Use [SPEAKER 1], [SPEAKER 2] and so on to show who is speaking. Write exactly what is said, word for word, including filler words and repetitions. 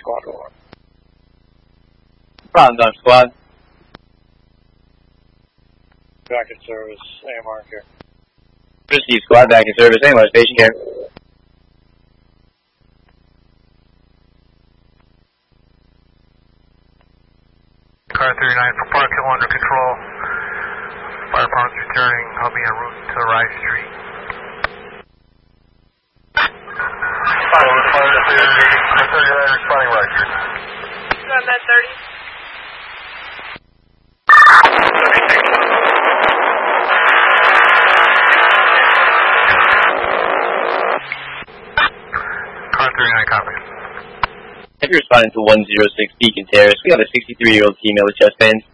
[SPEAKER 1] squad one.
[SPEAKER 2] Problems on squad.
[SPEAKER 1] Back in service, A M R here.
[SPEAKER 2] Receive squad back in service, A M R station care.
[SPEAKER 3] Car thirty-nine for Park Hill under control. Fire department's returning. I'll be en route to Rice Street. Fire thirty-nine responding Rice Street.
[SPEAKER 4] You on that thirty?
[SPEAKER 3] Car thirty-nine copy.
[SPEAKER 2] If you're responding to one oh six Beacon Terrace, we got a sixty-three-year-old female with chest pains.